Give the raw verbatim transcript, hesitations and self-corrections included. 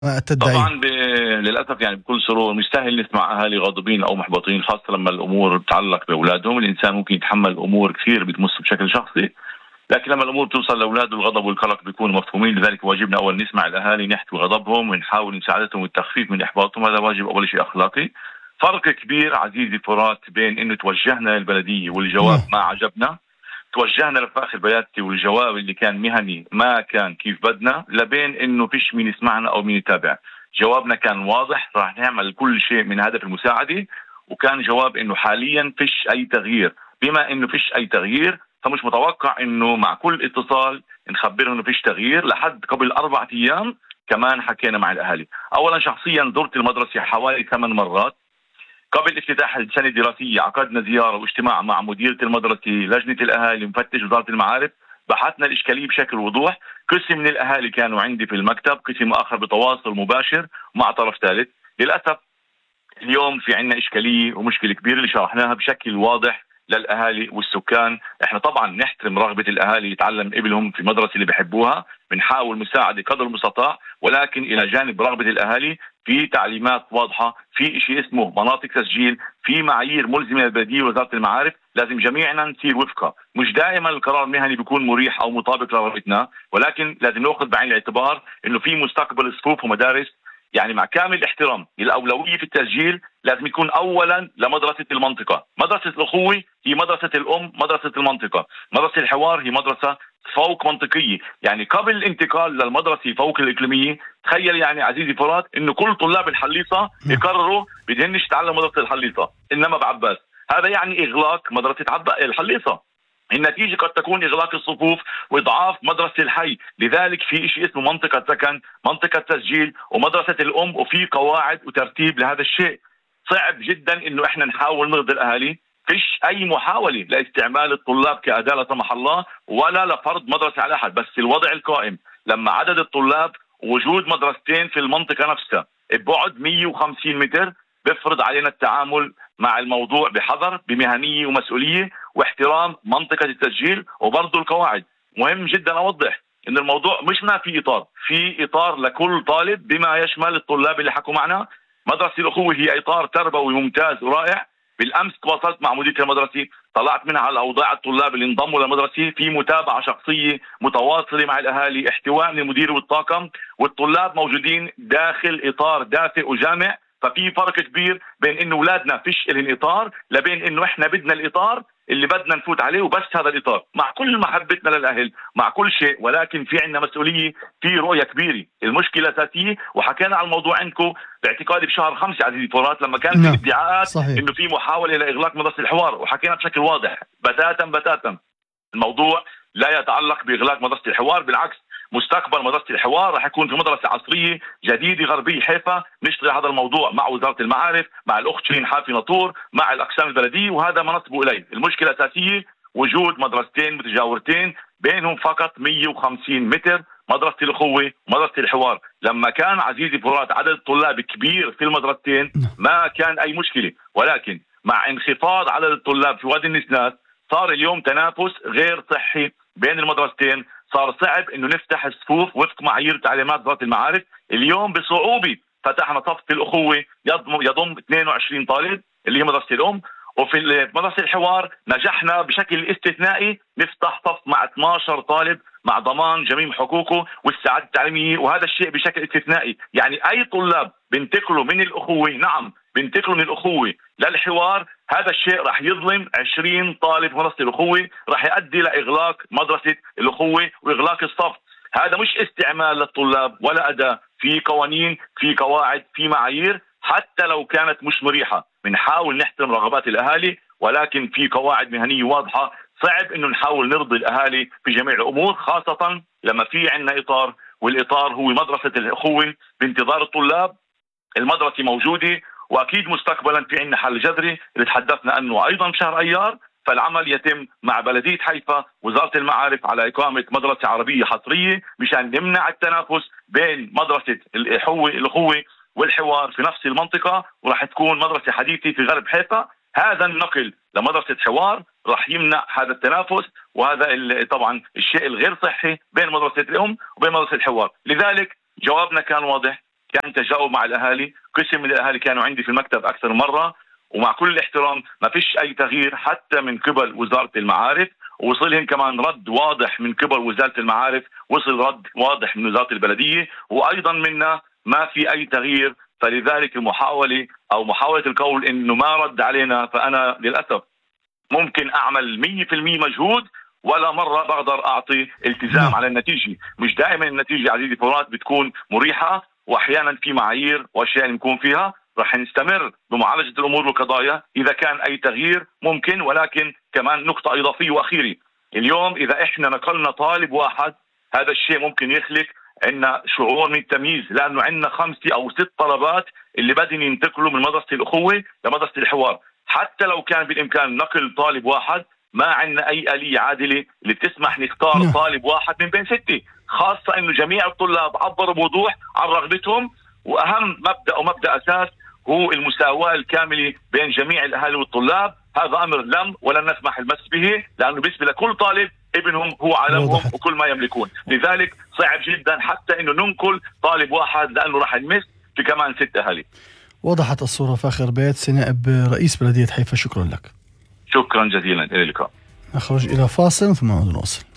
تدعي؟ طبعا ب... للاسف يعني بكل سرور مش سهل نسمع اهالي غاضبين او محبطين، خاصه لما الامور بتتعلق باولادهم. الانسان ممكن يتحمل امور كثير بتمسه بشكل شخصي، لكن لما الامور توصل لاولاده الغضب والقلق بيكونوا مفهومين. لذلك واجبنا اول نسمع الاهالي، نحكي غضبهم ونحاول مساعدتهم والتخفيف من احباطهم. هذا واجب اول شيء اخلاقي. فرق كبير عزيزي فرات بين انه توجهنا للبلديه والجواب نعم. ما عجبنا، توجهنا لفاخر بياتي والجواب اللي كان مهني ما كان كيف بدنا، لبين انه فيش مين يسمعنا او مين يتابع. جوابنا كان واضح، راح نعمل كل شيء من هدف المساعده، وكان جواب انه حاليا فيش اي تغيير. بما انه فيش اي تغيير فمش متوقع انه مع كل اتصال نخبرهم انه فيش تغيير. لحد قبل اربع ايام كمان حكينا مع الاهالي. اولا شخصيا زرت المدرسه حوالي ثمان مرات. قبل افتتاح السنة الدراسية عقدنا زيارة واجتماع مع مديرة المدرسة، لجنة الأهالي، مفتش وزارة المعارف. بحثنا الإشكالية بشكل وضوح. قسم من الأهالي كانوا عندي في المكتب، قسم آخر بتواصل مباشر مع طرف ثالث. للأسف اليوم في عنا إشكالية ومشكلة كبيرة اللي شرحناها بشكل واضح للأهالي والسكان. احنا طبعا نحترم رغبة الأهالي يتعلم ابنهم في مدرسة اللي بحبوها، بنحاول مساعدة قدر المستطاع، ولكن إلى جانب رغبة الأهالي في تعليمات واضحة، في شيء اسمه مناطق تسجيل، في معايير ملزمة للبلدية ووزارة المعارف لازم جميعنا نسير وفقها. مش دائما القرار المهني بيكون مريح أو مطابق لرغبتنا، ولكن لازم نأخذ بعين الاعتبار إنه في مستقبل صفوف ومدارس. يعني مع كامل الاحترام، الأولوية في التسجيل لازم يكون أولا لمدرسة المنطقة. مدرسة الأخوة هي مدرسة الأم، مدرسة المنطقة. مدرسة الحوار هي مدرسة فوق منطقية. يعني قبل الانتقال للمدرسة فوق الإقليمية، تخيل يعني عزيزي فرات إنه كل طلاب الحليصة يقرروا بدهنش يتعلم مدرسة الحليصة إنما بعباس. هذا يعني إغلاق مدرسة عباس الحليصة. النتيجة قد تكون إغلاق الصفوف وإضعاف مدرسة الحي. لذلك في شيء اسمه منطقة سكن، منطقة تسجيل، ومدرسة الأم، وفي قواعد وترتيب لهذا الشيء. صعب جدا إنه إحنا نحاول نرضي الأهالي. فيش أي محاولة لاستعمال الطلاب كأداة لا سمح الله، ولا لفرض مدرسة على أحد. بس الوضع القائم لما عدد الطلاب وجود مدرستين في المنطقة نفسها ببعد مئة وخمسين متر بيفرض علينا التعامل مع الموضوع بحذر، بمهنية ومسؤولية واحترام منطقة التسجيل وبرضو القواعد. مهم جدا أوضح إن الموضوع مش ما في إطار، في إطار لكل طالب بما يشمل الطلاب اللي حكوا معنا. مدرسة الأخوة هي إطار تربوي ممتاز ورائع. بالأمس تواصلت مع مديرة المدرسة، طلعت منها على أوضاع الطلاب اللي انضموا للمدرسة، في متابعة شخصية متواصلة مع الأهالي، احتواء من المدير والطاقم، والطلاب موجودين داخل إطار دافئ وجامع. ففي فرق كبير بين انه اولادنا فيش لهم اطار، لبين انه احنا بدنا الاطار اللي بدنا نفوت عليه وبس. هذا الاطار مع كل محبتنا للاهل مع كل شيء، ولكن في عندنا مسؤوليه، في رؤيه كبيره. المشكله اساسيه وحكينا على الموضوع عندكم باعتقادي بشهر خمسة عزيزي فرات، لما كان في نعم ادعاءات صحيح. انه في محاوله لاغلاق مدرسه الحوار، وحكينا بشكل واضح بتاتا بتاتا الموضوع لا يتعلق باغلاق مدرسه الحوار. بالعكس، مستقبل مدرسة الحوار راح يكون في مدرسة عصرية جديدة غربية حيفا. نشتغل هذا الموضوع مع وزارة المعارف، مع الأخت شيرين حافي ناطور، مع الأقسام البلدية، وهذا ما نصبوا إليه. المشكلة الأساسية وجود مدرستين متجاورتين بينهم فقط مئة وخمسين متر، مدرسة الأخوة ومدرسة الحوار. لما كان عزيزي فرات عدد الطلاب كبير في المدرستين ما كان أي مشكلة، ولكن مع انخفاض عدد الطلاب في وادي النسناس صار اليوم تنافس غير صحي بين المدرستين. صار صعب انه نفتح الصفوف وفق معايير تعليمات وزارة المعارف. اليوم بصعوبة فتحنا صف في الأخوة يضم يضم اثنين وعشرين طالب اللي هي مدرسة الأم، وفي مدرسة الحوار نجحنا بشكل استثنائي نفتح صف مع اثني عشر طالب مع ضمان جميع حقوقه والسعادة التعليمية، وهذا الشيء بشكل استثنائي. يعني أي طلاب بنتقلوا من الأخوة، نعم بنتقلوا من الأخوة للحوار، هذا الشيء راح يظلم عشرين طالب مدرسة الأخوة، راح يؤدي لإغلاق مدرسة الأخوة وإغلاق الصف. هذا مش استعمال للطلاب ولا أداة، في قوانين، في قواعد، في معايير، حتى لو كانت مش مريحة بنحاول نحترم رغبات الأهالي، ولكن في قواعد مهنية واضحة. صعب إنه نحاول نرضي الأهالي في جميع الأمور، خاصة لما في عنا إطار، والإطار هو مدرسة الأخوة بانتظار الطلاب. المدرسة موجودة، وأكيد مستقبلا في عنا حل جذري اللي تحدثنا أنه أيضا بشهر أيار. فالعمل يتم مع بلدية حيفا وزارة المعارف على إقامة مدرسة عربية حصرية مشان نمنع التنافس بين مدرسة الأخوة الأخوة والحوار في نفس المنطقة، وراح تكون مدرسة حديثة في غرب حيفا. هذا النقل لمدرسة حوار راح يمنع هذا التنافس، وهذا طبعا الشيء الغير صحي بين مدرسة الأم وبين مدرسة الحوار. لذلك جوابنا كان واضح، كان تجاوب مع الاهالي، قسم من الاهالي كانوا عندي في المكتب اكثر مره، ومع كل الاحترام ما فيش اي تغيير حتى من قبل وزاره المعارف، وصلهم كمان رد واضح من قبل وزاره المعارف، وصل رد واضح من وزاره البلديه، وايضا منا ما في اي تغيير. فلذلك المحاوله او محاوله القول انه ما رد علينا، فانا للاسف ممكن اعمل مية بالمية مجهود ولا مرة بقدر أعطي التزام على النتيجة. مش دائما النتيجة عزيزي فرات بتكون مريحة، وأحيانا في معايير وأشياء نكون فيها. رح نستمر بمعالجة الأمور والقضايا إذا كان أي تغيير ممكن، ولكن كمان نقطة إضافية وأخيرة، اليوم إذا إحنا نقلنا طالب واحد هذا الشيء ممكن يخلق عندنا شعور من التمييز، لأنه عندنا خمسة أو ست طلبات اللي بدهم ينتقلوا من مدرسة الأخوة لمدرسة الحوار. حتى لو كان بالإمكان نقل طالب واحد، ما عندنا أي آلية عادلة اللي بتسمح نختار نعم. طالب واحد من بين ستة، خاصة إنه جميع الطلاب عبروا بوضوح عن رغبتهم، وأهم مبدأ ومبدأ أساس هو المساواة الكاملة بين جميع الأهالي والطلاب. هذا أمر لم ولن نسمح المس به، لأنه بالنسبة لكل طالب ابنهم هو عالمهم وضحت. وكل ما يملكون. لذلك صعب جدا حتى إنه ننقل طالب واحد، لأنه راح نمس في كمان ست أهالي. وضحت الصورة. فاخر بيت سنائب رئيس بلدية حيفا، شكرا لك. شكرا جزيلا، إلى اللقاء. نخرج إلى فاصل ثم نواصل.